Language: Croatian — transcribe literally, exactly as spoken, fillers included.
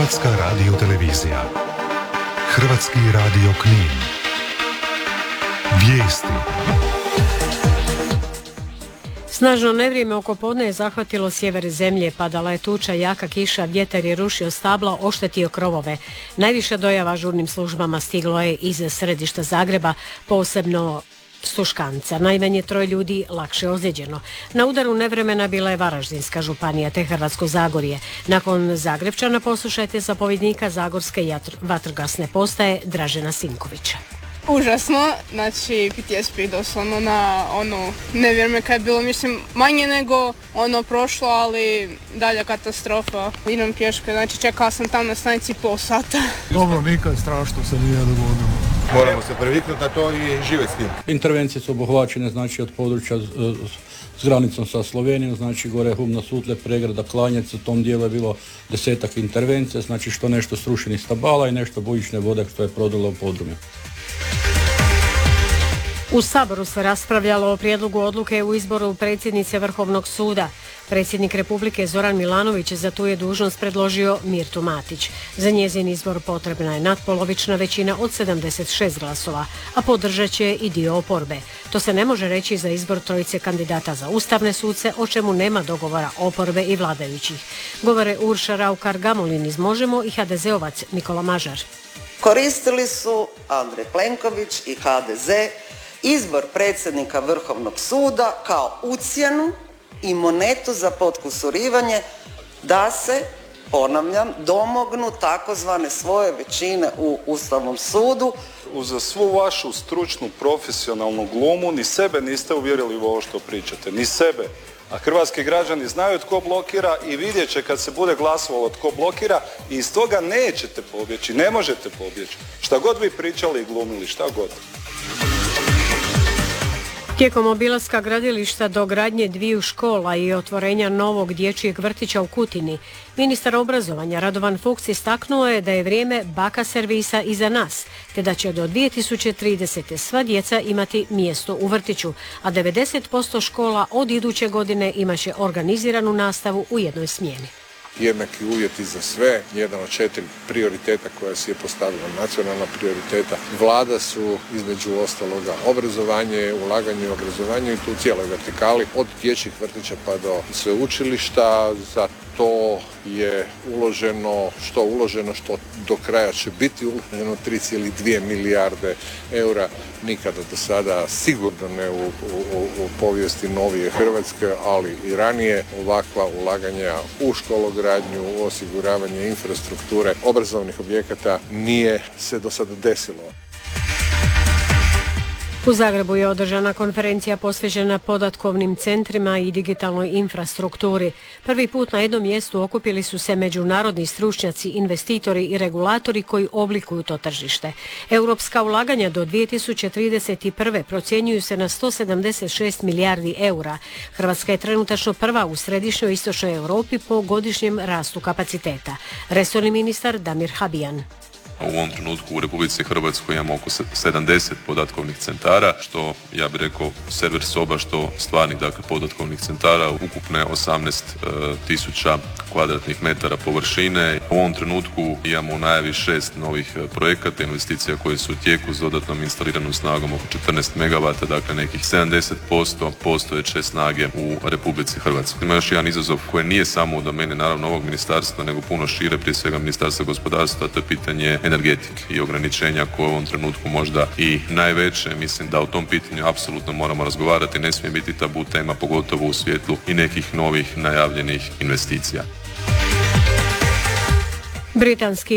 Hrvatska radiotelevizija. Hrvatski radio Knin. Vijesti. Snažno nevrijeme oko podne je zahvatilo sjever zemlje, padala je tuča, jaka kiša, vjetar je rušio stabla, oštetio krovove. Najviše dojava žurnim službama stiglo je iz središta Zagreba, posebno Stuškanca. Najmanje troje ljudi lakše ozlijeđeno. Na udaru nevremena bila je Varaždinska županija te Hrvatsko Zagorje. Nakon Zagrepčana poslušajte zapovjednika Zagorske vatrogasne postaje Dražena Sinkovića. Užasno, znači P T S P doslovno na ono nevrijeme kad je bilo, mislim, manje nego ono prošlo, ali dalja katastrofa. Idem pješke, znači čekala sam tam na stanici pol sata. Dobro, nikad strašno se nije dogodilo. Moramo se previknuti na to i živjeti s tim. Intervencije su obuhvaćene znači od područja s granicom sa Slovenijom, znači gore Hubna, Sutle, Pregrada, Klanjec, u tom dijelu je bilo desetak intervencija, znači što nešto srušenih stabala i nešto bujične vode što je prodalo u podrumju. U Saboru se raspravljalo o prijedlogu odluke u izboru predsjednice Vrhovnog suda. Predsjednik Republike Zoran Milanović za tu je dužnost predložio Mirtu Matić. Za njezin izbor potrebna je natpolovična većina od sedamdeset šest glasova, a podržat će i dio oporbe. To se ne može reći za izbor trojice kandidata za ustavne suce, o čemu nema dogovora oporbe i vladajućih. Govore Urša Raukar-Gamulin iz Možemo i ha de zeovac Nikola Mažar. Koristili su Andrej Plenković i ha de ze izbor predsjednika Vrhovnog suda kao ucjenu i monetu za potkusurivanje da se, ponavljam, domognu takozvane svoje većine u Ustavnom sudu. Uz svu vašu stručnu profesionalnu glumu ni sebe niste uvjerili u ovo što pričate, ni sebe. A hrvatski građani znaju tko blokira i vidjet će kad se bude glasovalo tko blokira i iz toga nećete pobjeći, ne možete pobjeći. Šta god vi pričali i glumili, šta god. Tijekom obilaska gradilišta do gradnje dviju škola i otvorenja novog dječjeg vrtića u Kutini, ministar obrazovanja Radovan Fuchs istaknuo je da je vrijeme baka servisa iza nas, te da će do dvije tisuće tridesete sva djeca imati mjesto u vrtiću, a devedeset posto škola od iduće godine imaće organiziranu nastavu u jednoj smjeni. Jednaki uvjeti za sve, jedan od četiri prioriteta koja si je postavila, nacionalna prioriteta. Vlada su između ostaloga obrazovanje, ulaganje u obrazovanje i tu u cijeloj vertikali, od dječjih vrtića pa do sveučilišta. Za to je uloženo, što uloženo, što do kraja će biti uloženo tri zarez dvije milijarde eura. Nikada do sada, sigurno ne u, u, u povijesti novije Hrvatske, ali i ranije ovakva ulaganja u škologradnju, u osiguravanje infrastrukture, obrazovnih objekata nije se do sada desilo. U Zagrebu je održana konferencija posvećena podatkovnim centrima i digitalnoj infrastrukturi. Prvi put na jednom mjestu okupili su se međunarodni stručnjaci, investitori i regulatori koji oblikuju to tržište. Europska ulaganja do dvije tisuće trideset prve procjenjuju se na sto sedamdeset šest milijardi eura. Hrvatska je trenutačno prva u središnjoj i istočnoj Europi po godišnjem rastu kapaciteta. Resorni ministar Damir Habijan. U ovom trenutku u Republici Hrvatskoj imamo oko sedamdeset podatkovnih centara, što ja bih rekao server soba, što stvarnih dakle podatkovnih centara, ukupne osamnaest tisuća kvadratnih metara površine. U ovom trenutku imamo u najavi šest novih projekata, investicija koje su u tijeku s dodatnom instaliranom snagom oko četrnaest megavata, dakle nekih sedamdeset posto postojeće snage u Republici Hrvatskoj. Ima još jedan izazov koji nije samo u domeni naravno ovog ministarstva, nego puno šire, prije svega Ministarstva gospodarstva, to je pitanje energetike i ograničenja koje u ovom trenutku možda i najveće. Mislim da o tom pitanju apsolutno moramo razgovarati, ne smije biti tabu tema, pogotovo u svjetlu i nekih novih najavljenih investicija. Britanski